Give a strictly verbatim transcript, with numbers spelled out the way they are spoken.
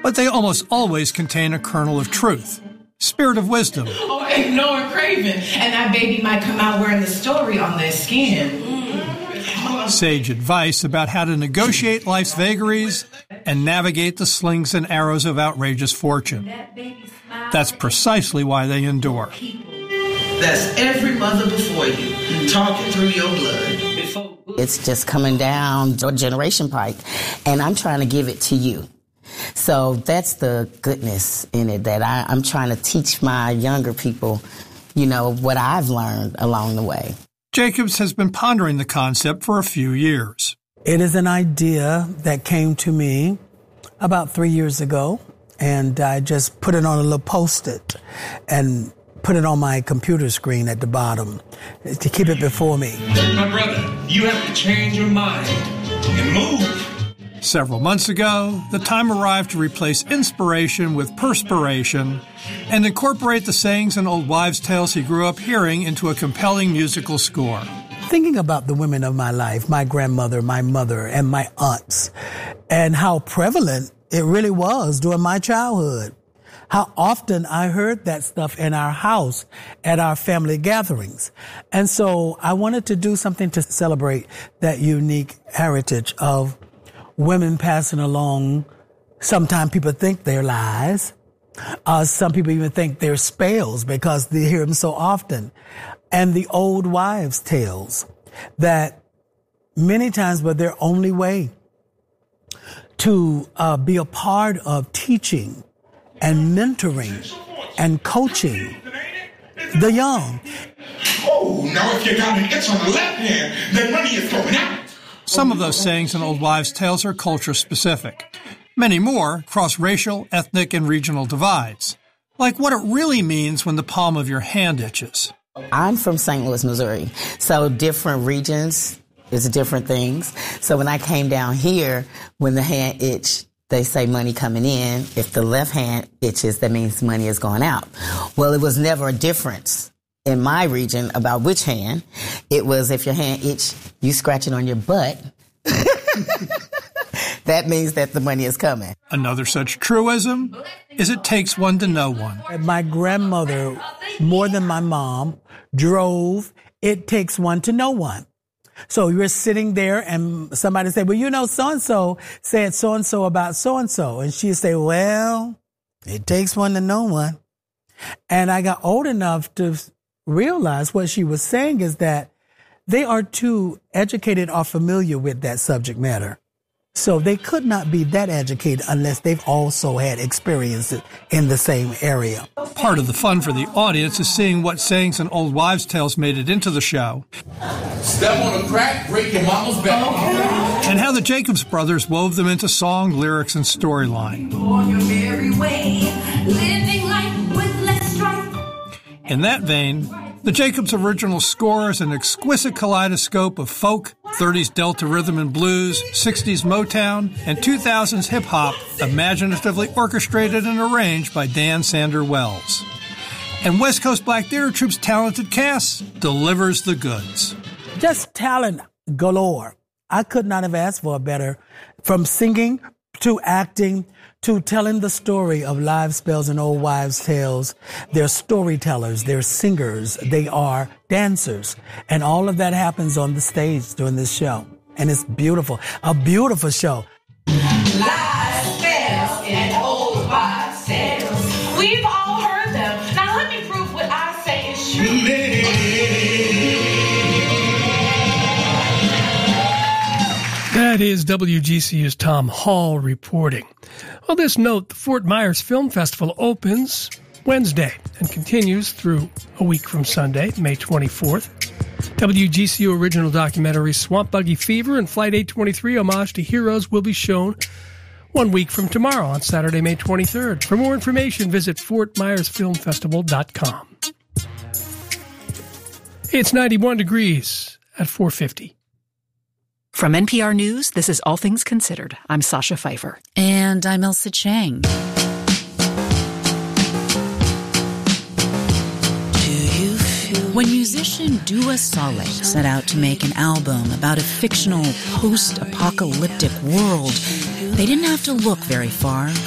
but they almost always contain a kernel of truth, spirit of wisdom. Or ignore craving, and that baby might come out wearing the story on their skin. Sage advice about how to negotiate life's vagaries and navigate the slings and arrows of outrageous fortune. That's precisely why they endure. That's every mother before you, talking through your blood. It's just coming down a generation pike, and I'm trying to give it to you. So that's the goodness in it, that I, I'm trying to teach my younger people, you know, what I've learned along the way. Jacobs has been pondering the concept for a few years. It is an idea that came to me about three years ago, and I just put it on a little Post-it and put it on my computer screen at the bottom to keep it before me. My brother, you have to change your mind and move. Several months ago, the time arrived to replace inspiration with perspiration and incorporate the sayings and old wives' tales he grew up hearing into a compelling musical score. Thinking about the women of my life, my grandmother, my mother, and my aunts, and how prevalent it really was during my childhood. How often I heard that stuff in our house at our family gatherings. And so I wanted to do something to celebrate that unique heritage of women passing along. Sometimes people think they're lies. Uh, some people even think they're spells because they hear them so often. And the old wives' tales that many times were their only way to uh, be a part of teaching and mentoring and coaching the young. Oh, now if you got an itch on the left hand, then money is going out. Some of those sayings and old wives' tales are culture-specific. Many more cross racial, ethnic, and regional divides, like what it really means when the palm of your hand itches. I'm from Saint Louis, Missouri, so different regions is different things. So when I came down here, when the hand itch, they say money coming in. If the left hand itches, that means money is going out. Well, it was never a difference in my region about which hand. It was if your hand itch, you scratch it on your butt. That means that the money is coming. Another such truism is it takes one to know one. My grandmother, more than my mom, drove, it takes one to know one. So you're sitting there and somebody say, well, you know, so-and-so said so-and-so about so-and-so. And she'd say, well, it takes one to know one. And I got old enough to realize what she was saying is that they are too educated or familiar with that subject matter. So they could not be that educated unless they've also had experience in the same area. Part of the fun for the audience is seeing what sayings and old wives' tales made it into the show. Step on a crack, break your mama's back. And how the Jacobs brothers wove them into song, lyrics, and storyline. On your merry way, living life with less strife. In that vein, the Jacobs original score is an exquisite kaleidoscope of folk, thirties Delta rhythm and blues, sixties Motown, and two thousands hip-hop, imaginatively orchestrated and arranged by Dan Sander Wells. And West Coast Black Theater Troupe's talented cast delivers the goods. Just talent galore. I could not have asked for a better, from singing to acting to telling the story of live spells and old wives' tales. They're storytellers, they're singers, they are dancers. And all of that happens on the stage during this show. And it's beautiful, a beautiful show. Live spells and old wives' tales. We've all heard them. Now let me prove what I say is true. That is W G C U's Tom Hall reporting. On this note, the Fort Myers Film Festival opens Wednesday and continues through a week from Sunday, May twenty-fourth. W G C U original documentary Swamp Buggy Fever and Flight eight twenty-three Homage to Heroes will be shown one week from tomorrow on Saturday, May twenty-third. For more information, visit fort myers film festival dot com. It's ninety-one degrees at four fifty. From N P R News, this is All Things Considered. I'm Sasha Pfeiffer. And I'm Elsa Chang. When musician Dua Saleh set out to make an album about a fictional post-apocalyptic world, they didn't have to look very far